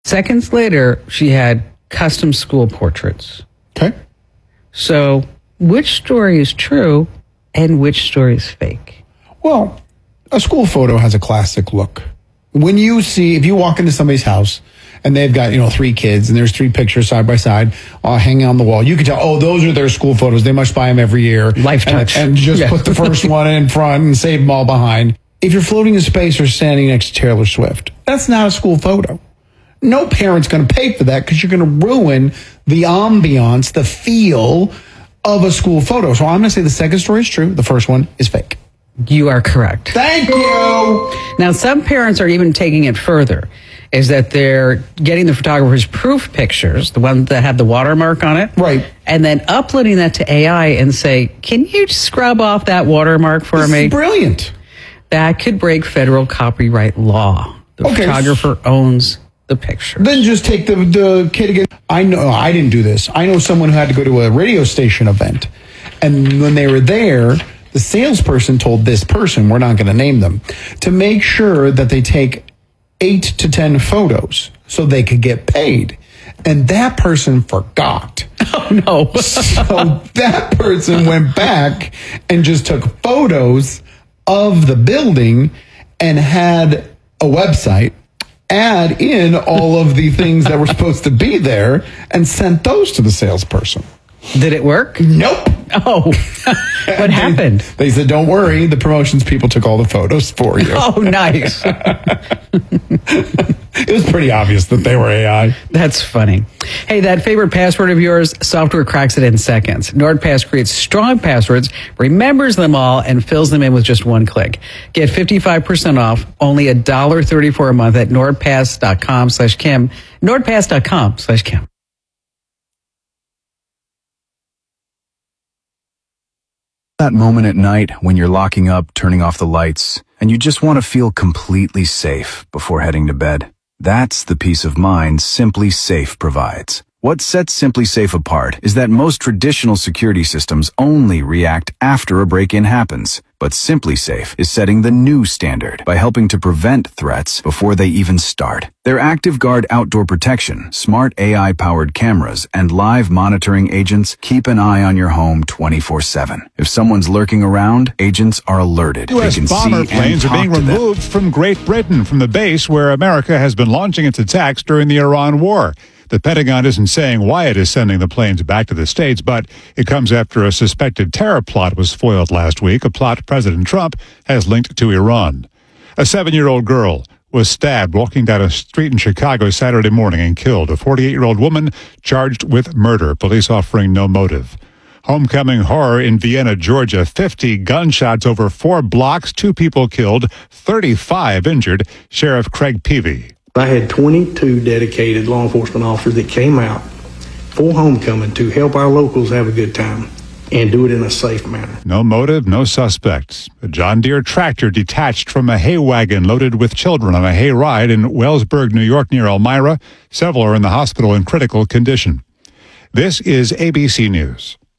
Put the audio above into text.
Seconds later, she had custom school portraits. Okay. So which story is true and which story is fake? Well, a school photo has a classic look. If you walk into somebody's house and they've got, 3 kids and there's 3 pictures side by side hanging on the wall, you can tell, those are their school photos. They must buy them every year. Lifetouch. And just put the first one in front and save them all behind. If you're floating in space or standing next to Taylor Swift, that's not a school photo. No parent's going to pay for that because you're going to ruin the ambiance, the feel of a school photo. So I'm going to say the second story is true. The first one is fake. You are correct. Thank you. Now, some parents are even taking it further, is that they're getting the photographer's proof pictures, the ones that have the watermark on it. Right. And then uploading that to AI and say, can you scrub off that watermark for me? Brilliant. That could break federal copyright law. The photographer owns the picture. Then just take the kid again. I know I didn't do this. I know someone who had to go to a radio station event. And when they were there, the salesperson told this person, we're not going to name them, to make sure that they take 8 to 10 photos so they could get paid. And that person forgot. Oh, no. So that person went back and just took photos of the building and had a website add in all of the things that were supposed to be there and sent those to the salesperson. Did it work? Nope. Oh, what happened? They said, don't worry, the promotions people took all the photos for you. Oh, nice. It was pretty obvious that they were AI. That's funny. Hey, that favorite password of yours, software cracks it in seconds. NordPass creates strong passwords, remembers them all, and fills them in with just one click. Get 55% off, only $1.34 a month at nordpass.com/Kim. nordpass.com/Kim. That moment at night when you're locking up, turning off the lights, and you just want to feel completely safe before heading to bed. That's the peace of mind Simply Safe provides. What sets Simply Safe apart is that most traditional security systems only react after a break-in happens. But Simply Safe is setting the new standard by helping to prevent threats before they even start. Their ActiveGuard outdoor protection, smart AI-powered cameras, and live monitoring agents keep an eye on your home 24/7. If someone's lurking around, agents are alerted. U.S. bomber planes are being removed from Great Britain from the base where America has been launching its attacks during the Iran war. The Pentagon isn't saying why it is sending the planes back to the States, but it comes after a suspected terror plot was foiled last week, a plot President Trump has linked to Iran. A 7-year-old girl was stabbed walking down a street in Chicago Saturday morning and killed. A 48-year-old woman charged with murder, police offering no motive. Homecoming horror in Vienna, Georgia. 50 gunshots over 4 blocks, 2 people killed, 35 injured. Sheriff Craig Peavy. I had 22 dedicated law enforcement officers that came out for homecoming to help our locals have a good time and do it in a safe manner. No motive, no suspects. A John Deere tractor detached from a hay wagon loaded with children on a hay ride in Wellsburg, New York, near Elmira. Several are in the hospital in critical condition. This is ABC News.